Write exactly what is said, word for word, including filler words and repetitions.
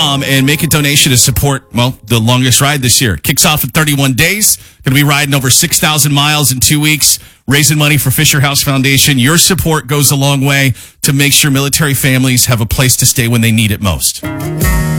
com and make a donation to support, well, the longest ride this year. Kicks off in thirty-one days. Going to be riding over six thousand miles in two weeks, raising money for Fisher House Foundation. Your support goes a long way to make sure military families have a place to stay when they need it most.